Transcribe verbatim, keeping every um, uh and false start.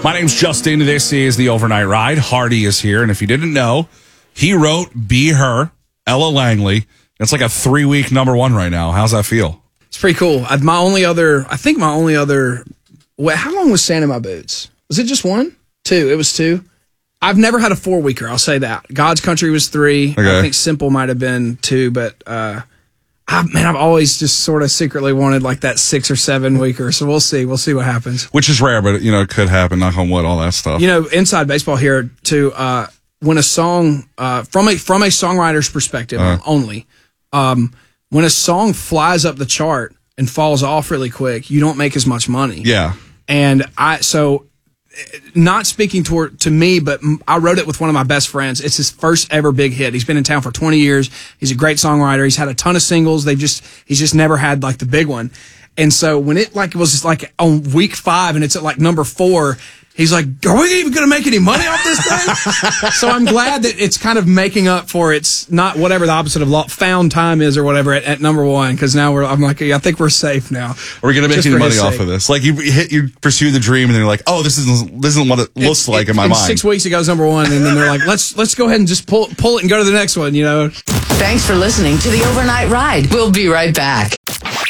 My name's Justin. This is the Overnight Ride. Hardy is here, and if you didn't know, he wrote Be Her, Ella Langley. It's like a three-week number one right now. How's that feel? It's pretty cool. I, my only other, I think my only other, wait, how long was Sand in My Boots? Was it just one? Two. It was two. I've never had a four-weeker, I'll say that. God's Country was three. Okay. I think Simple might have been two, but, uh, I, man, I've always just sort of secretly wanted like that six or seven weeker. So we'll see. We'll see what happens. Which is rare, but, you know, it could happen. Knock on wood, all that stuff. You know, inside baseball here, too, uh, when a song, uh, from a from a songwriter's perspective Uh. only, um, when a song flies up the chart and falls off really quick, you don't make as much money. Yeah. And I, so not speaking toward to me, but I wrote it with one of my best friends. It's his first ever big hit. He's been in town for twenty years. He's a great songwriter. He's had a ton of singles. They just, he's just never had like the big one. And so when it like was like on week five and it's at like number four, he's like, are we even going to make any money off this thing? So I'm glad that it's kind of making up for its not whatever the opposite of lo- found time is or whatever at, at number one. Cause now we're, I'm like, I think we're safe now. Are we going to make Just any for money his off sake. of this? Like you hit, you pursue the dream and then you're like, oh, this isn't, this isn't what it looks It's- like it- in my and mind. Six weeks ago, it was number one. And then they're like, let's, let's go ahead and just pull, pull it and go to the next one, you know? Thanks for listening to the Overnight Ride. We'll be right back.